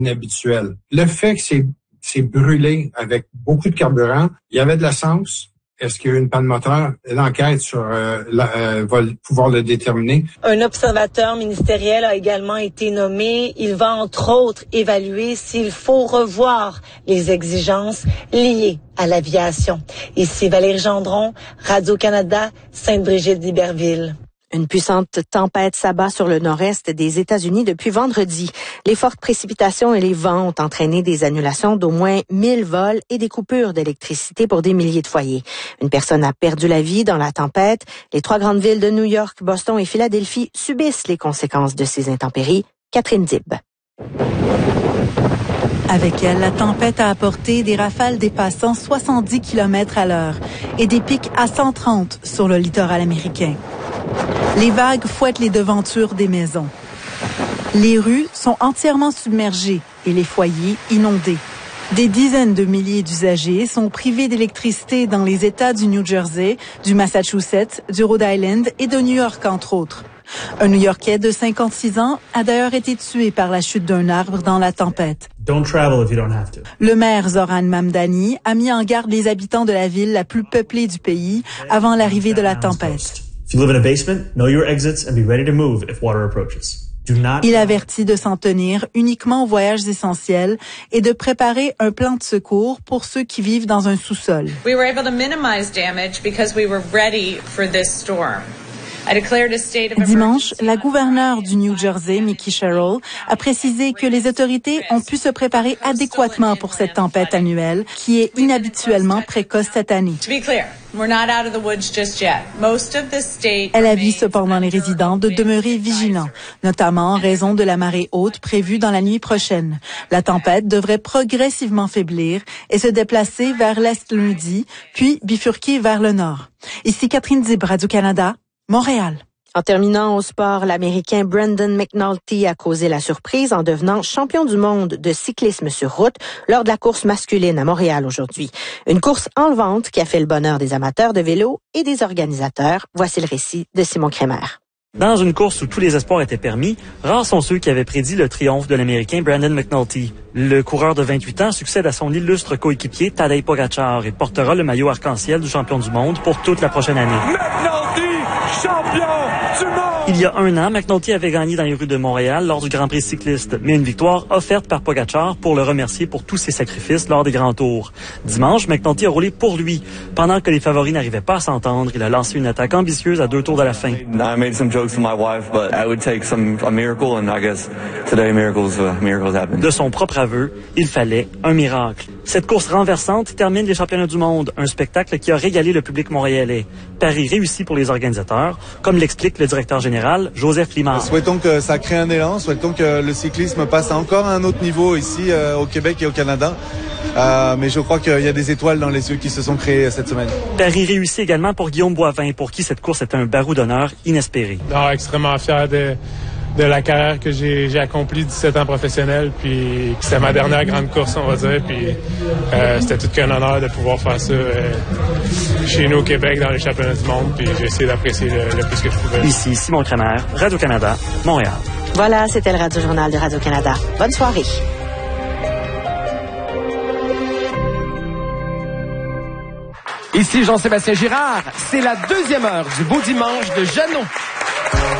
inhabituel. Le fait que c'est brûlé avec beaucoup de carburant, il y avait de l'essence. Est-ce qu'il y a eu une panne moteur? L'enquête va pouvoir le déterminer. Un observateur ministériel a également été nommé. Il va entre autres évaluer s'il faut revoir les exigences liées à l'aviation. Ici Valérie Gendron, Radio-Canada, Sainte-Brigitte-d'Iberville. Une puissante tempête s'abat sur le nord-est des États-Unis depuis vendredi. Les fortes précipitations et les vents ont entraîné des annulations d'au moins 1000 vols et des coupures d'électricité pour des milliers de foyers. Une personne a perdu la vie dans la tempête. Les 3 grandes villes de New York, Boston et Philadelphie subissent les conséquences de ces intempéries. Catherine Dib. Avec elle, la tempête a apporté des rafales dépassant 70 km à l'heure et des pics à 130 sur le littoral américain. Les vagues fouettent les devantures des maisons. Les rues sont entièrement submergées et les foyers inondés. Des dizaines de milliers d'usagers sont privés d'électricité dans les États du New Jersey, du Massachusetts, du Rhode Island et de New York, entre autres. Un New-Yorkais de 56 ans a d'ailleurs été tué par la chute d'un arbre dans la tempête. Don't travel if you don't have to. Le maire Zoran Mamdani a mis en garde les habitants de la ville la plus peuplée du pays avant l'arrivée de la tempête. If you live in a basement, know your exits and be ready to move if water approaches. Il avertit de s'en tenir uniquement aux voyages essentiels et de préparer un plan de secours pour ceux qui vivent dans un sous-sol. We were able to minimize damage because we were ready for this storm. Dimanche, la gouverneure du New Jersey, Mickey Sherrill, a précisé que les autorités ont pu se préparer adéquatement pour cette tempête annuelle, qui est inhabituellement précoce cette année. Elle avis cependant les résidents de demeurer vigilants, notamment en raison de la marée haute prévue dans la nuit prochaine. La tempête devrait progressivement faiblir et se déplacer vers l'est lundi, puis bifurquer vers le nord. Ici Catherine Dib, Radio-Canada, Montréal. En terminant au sport, l'Américain Brandon McNulty a causé la surprise en devenant champion du monde de cyclisme sur route lors de la course masculine à Montréal aujourd'hui. Une course enlevante qui a fait le bonheur des amateurs de vélo et des organisateurs. Voici le récit de Simon Crémer. Dans une course où tous les espoirs étaient permis, rares sont ceux qui avaient prédit le triomphe de l'Américain Brandon McNulty. Le coureur de 28 ans succède à son illustre coéquipier Tadej Pogačar et portera le maillot arc-en-ciel du champion du monde pour toute la prochaine année. McNulty, champion du monde! Il y a 1 an, McNulty avait gagné dans les rues de Montréal lors du Grand Prix cycliste, mais une victoire offerte par Pogačar pour le remercier pour tous ses sacrifices lors des grands tours. Dimanche, McNulty a roulé pour lui. Pendant que les favoris n'arrivaient pas à s'entendre, il a lancé une attaque ambitieuse à 2 tours de la fin. I made some jokes to my wife, but I would take a miracle, and I guess today miracles happen. De son propre aveu, il fallait un miracle. Cette course renversante termine les championnats du monde, un spectacle qui a régalé le public montréalais. Pari réussi pour les organisateurs, comme l'explique le directeur général, Joseph Limard. Souhaitons que ça crée un élan, souhaitons que le cyclisme passe encore à un autre niveau ici au Québec et au Canada. Mais je crois qu'il y a des étoiles dans les yeux qui se sont créées cette semaine. Pari réussi également pour Guillaume Boivin, pour qui cette course est un barreau d'honneur inespéré. Extrêmement fier de la carrière que j'ai accomplie 17 ans professionnel, puis c'était ma dernière grande course, on va dire, puis c'était tout qu'un honneur de pouvoir faire ça chez nous au Québec dans les championnats du monde, puis j'ai essayé d'apprécier le plus que je pouvais. Ici Simon Crémer, Radio-Canada, Montréal. Voilà, c'était le Radio-Journal de Radio-Canada. Bonne soirée. Ici Jean-Sébastien Girard, c'est la 2e heure du beau dimanche de Jeannot.